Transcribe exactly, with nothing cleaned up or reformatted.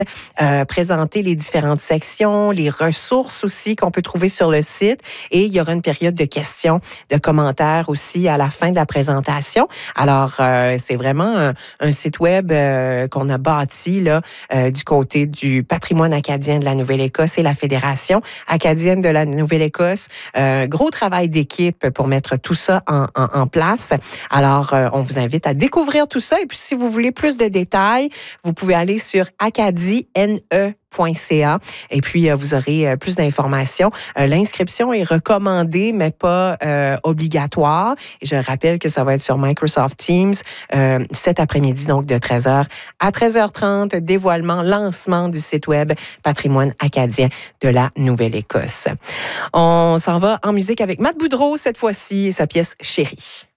euh, présenter les différentes sections, les ressources aussi qu'on peut trouver sur le site. Et il y aura une période de questions, de commentaires aussi à la fin de la présentation. Alors, euh, c'est vraiment un, un site web euh, qu'on a bâti là, euh, du côté du patrimoine acadien de la Nouvelle-Écosse et la Fédération acadienne de la Nouvelle-Écosse. Euh, gros travail d'équipe pour mettre tout ça en, en, en place. Alors, euh, on vous invite à découvrir tout ça. Et puis, si vous voulez plus de détails, vous pouvez aller sur acadie n e point c a et puis euh, vous aurez euh, plus d'informations. Euh, l'inscription est recommandée, mais pas euh, obligatoire. Et je rappelle que ça va être sur Microsoft Teams euh, cet après-midi, donc de treize heures à treize heures trente, dévoilement, lancement du site web Patrimoine acadien de la Nouvelle-Écosse. On s'en va en musique avec Matt Boudreau cette fois-ci et sa pièce Chérie.